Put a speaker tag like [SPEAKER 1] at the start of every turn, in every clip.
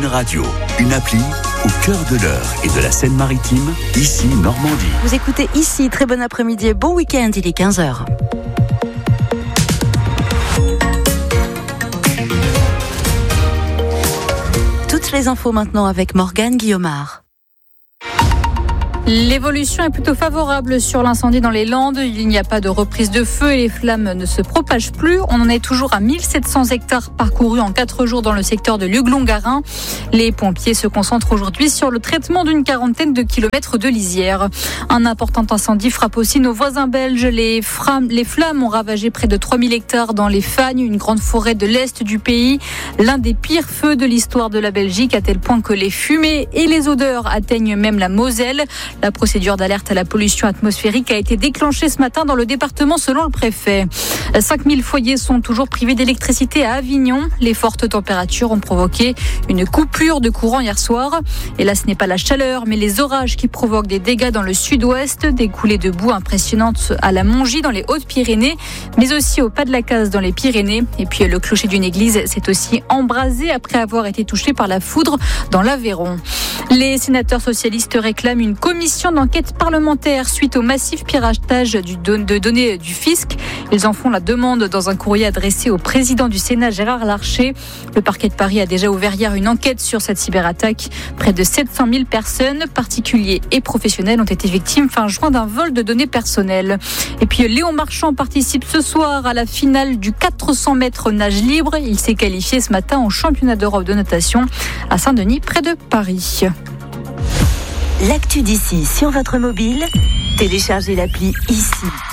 [SPEAKER 1] Radio, une appli au cœur de l'Eure et de la Seine-Maritime, ici Normandie.
[SPEAKER 2] Vous écoutez ici, très bon après-midi et bon week-end, il est 15h. Toutes les infos maintenant avec Morgane Guillaumard.
[SPEAKER 3] L'évolution est plutôt favorable sur l'incendie dans les Landes. Il n'y a pas de reprise de feu et les flammes ne se propagent plus. On en est toujours à 1700 hectares parcourus en 4 jours dans le secteur de Luglon-Garin. Les pompiers se concentrent aujourd'hui sur le traitement d'une 40aine de kilomètres de lisière. Un important incendie frappe aussi nos voisins belges. Les flammes ont ravagé près de 3000 hectares dans les Fagnes, une grande forêt de l'Est du pays. L'un des pires feux de l'histoire de la Belgique, à tel point que les fumées et les odeurs atteignent même la Moselle. La procédure d'alerte à la pollution atmosphérique a été déclenchée ce matin dans le département selon le préfet. 5000 foyers sont toujours privés d'électricité à Avignon. Les fortes températures ont provoqué une coupure de courant hier soir. Et là, ce n'est pas la chaleur, mais les orages qui provoquent des dégâts dans le sud-ouest, des coulées de boue impressionnantes à la Mongie dans les Hautes-Pyrénées, mais aussi au Pas de la Casse dans les Pyrénées. Et puis le clocher d'une église s'est aussi embrasé après avoir été touché par la foudre dans l'Aveyron. Les sénateurs socialistes réclament une commission d'enquête parlementaire suite au massif piratage de données du fisc. Ils en font la demande dans un courrier adressé au président du Sénat, Gérard Larcher. Le parquet de Paris a déjà ouvert hier une enquête sur cette cyberattaque. Près de 700 000 personnes, particuliers et professionnels, ont été victimes fin juin d'un vol de données personnelles. Et puis Léon Marchand participe ce soir à la finale du 400 mètres nage libre. Il s'est qualifié ce matin au championnat d'Europe de natation à Saint-Denis, près de Paris.
[SPEAKER 2] L'actu d'ici sur votre mobile, téléchargez l'appli ici.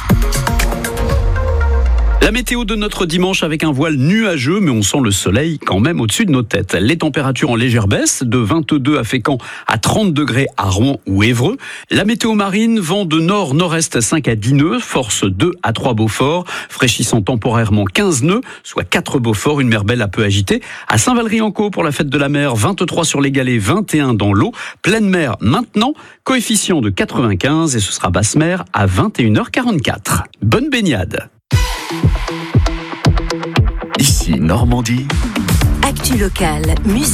[SPEAKER 4] La météo de notre dimanche avec un voile nuageux, mais on sent le soleil quand même au-dessus de nos têtes. Les températures en légère baisse, de 22 à Fécamp à 30 degrés à Rouen ou Évreux. La météo marine, vent de nord-nord-est 5 à 10 nœuds, force 2 à 3 Beaufort, fraîchissant temporairement 15 nœuds, soit 4 Beaufort, une mer belle un peu agitée. À Saint-Valery-en-Caux pour la fête de la mer, 23 sur les galets, 21 dans l'eau. Pleine mer maintenant, coefficient de 95 et ce sera basse mer à 21h44. Bonne baignade.
[SPEAKER 1] Ici Normandie.
[SPEAKER 2] Actu locale, musique.